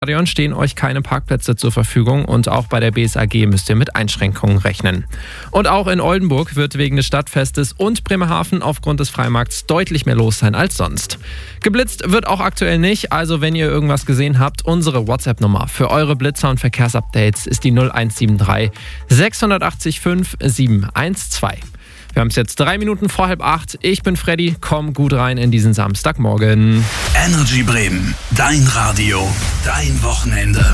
Stadion stehen euch keine Parkplätze zur Verfügung und auch bei der BSAG müsst ihr mit Einschränkungen rechnen. Und auch in Oldenburg wird wegen des Stadtfestes und Bremerhaven aufgrund des Freimarkts deutlich mehr los sein als sonst. Geblitzt wird auch aktuell nicht, also wenn ihr irgendwas gesehen habt, unsere WhatsApp-Nummer für eure Blitzer und Verkehrsupdates ist die 0173 680 5 712. Wir haben es jetzt 3 Minuten vor 7:30. Ich bin Freddy, komm gut rein in diesen Samstagmorgen. Energy Bremen, dein Radio, dein Wochenende.